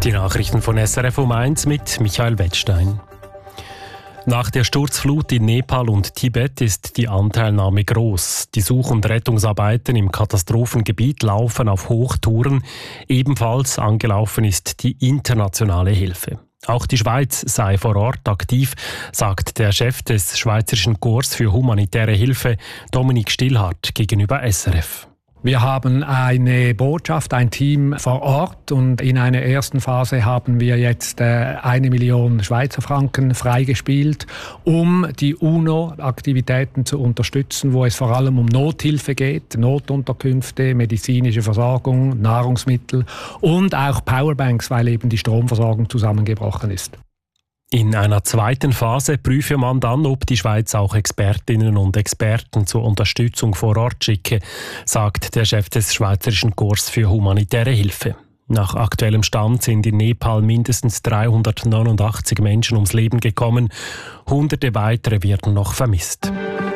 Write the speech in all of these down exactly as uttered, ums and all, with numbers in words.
Die Nachrichten von S R F um eins mit Michael Wettstein. Nach der Sturzflut in Nepal und Tibet ist die Anteilnahme groß. Die Such- und Rettungsarbeiten im Katastrophengebiet laufen auf Hochtouren. Ebenfalls angelaufen ist die internationale Hilfe. Auch die Schweiz sei vor Ort aktiv, sagt der Chef des Schweizerischen Korps für humanitäre Hilfe, Dominik Stillhardt, gegenüber S R F. Wir haben eine Botschaft, ein Team vor Ort und in einer ersten Phase haben wir jetzt äh, eine Million Schweizer Franken freigespielt, um die UNO-Aktivitäten zu unterstützen, wo es vor allem um Nothilfe geht, Notunterkünfte, medizinische Versorgung, Nahrungsmittel und auch Powerbanks, weil eben die Stromversorgung zusammengebrochen ist. In einer zweiten Phase prüfe man dann, ob die Schweiz auch Expertinnen und Experten zur Unterstützung vor Ort schicke, sagt der Chef des Schweizerischen Korps für humanitäre Hilfe. Nach aktuellem Stand sind in Nepal mindestens dreihundertneunundachtzig Menschen ums Leben gekommen. Hunderte weitere werden noch vermisst.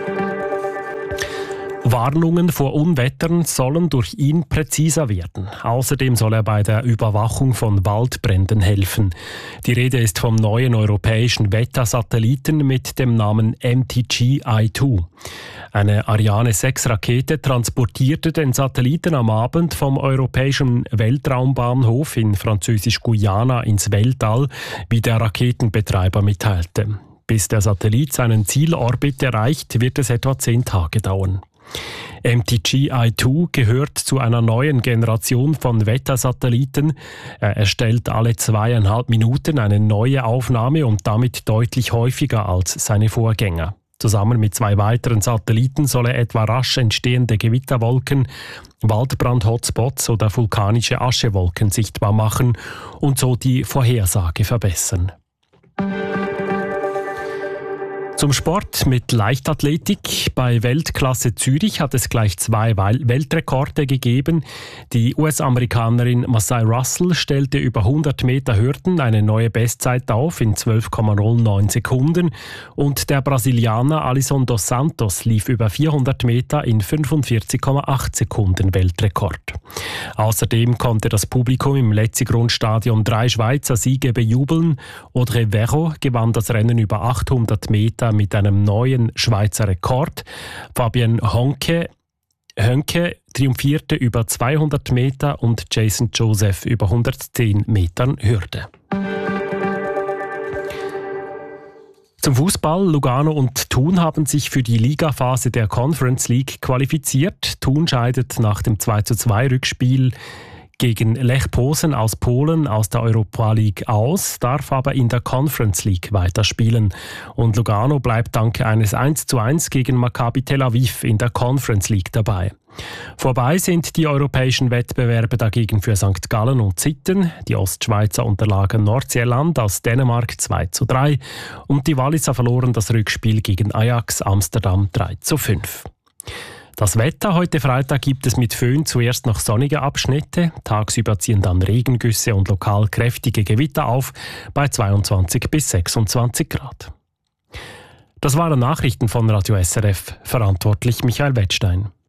Warnungen vor Unwettern sollen durch ihn präziser werden. Außerdem soll er bei der Überwachung von Waldbränden helfen. Die Rede ist vom neuen europäischen Wettersatelliten mit dem Namen M T G I zwei. Eine Ariane sechs Rakete transportierte den Satelliten am Abend vom europäischen Weltraumbahnhof in Französisch-Guyana ins Weltall, wie der Raketenbetreiber mitteilte. Bis der Satellit seinen Zielorbit erreicht, wird es etwa zehn Tage dauern. M T G I zwei gehört zu einer neuen Generation von Wettersatelliten. Er erstellt alle zweieinhalb Minuten eine neue Aufnahme und damit deutlich häufiger als seine Vorgänger. Zusammen mit zwei weiteren Satelliten soll er etwa rasch entstehende Gewitterwolken, Waldbrand-Hotspots oder vulkanische Aschewolken sichtbar machen und so die Vorhersage verbessern. Zum Sport mit Leichtathletik. Bei Weltklasse Zürich hat es gleich zwei Weltrekorde gegeben. Die U S-Amerikanerin Masai Russell stellte über hundert Meter Hürden eine neue Bestzeit auf in zwölf Komma null neun Sekunden und der Brasilianer Alisson dos Santos lief über vierhundert Meter in fünfundvierzig Komma acht Sekunden Weltrekord. Außerdem konnte das Publikum im Letzigrund-Stadion drei Schweizer Siege bejubeln. Audrey Verro gewann das Rennen über achthundert Meter mit einem neuen Schweizer Rekord. Fabienne Honke, Hönke triumphierte über zweihundert Meter und Jason Joseph über hundertzehn Metern Hürde. Zum Fußball. Lugano und Thun haben sich für die Ligaphase der Conference League qualifiziert. Thun scheidet nach dem zwei zu zwei Rückspiel gegen Lech Posen aus Polen aus der Europa League aus, darf aber in der Conference League weiterspielen. Und Lugano bleibt dank eines eins zu eins gegen Maccabi Tel Aviv in der Conference League dabei. Vorbei sind die europäischen Wettbewerbe dagegen für Sankt Gallen und Zitten. Die Ostschweizer unterlagen Nordirland aus Dänemark zwei zu drei und die Walliser verloren das Rückspiel gegen Ajax Amsterdam drei zu fünf. Das Wetter: Heute Freitag gibt es mit Föhn zuerst noch sonnige Abschnitte. Tagsüber ziehen dann Regengüsse und lokal kräftige Gewitter auf bei zweiundzwanzig bis sechsundzwanzig Grad. Das waren Nachrichten von Radio S R F. Verantwortlich Michael Wettstein.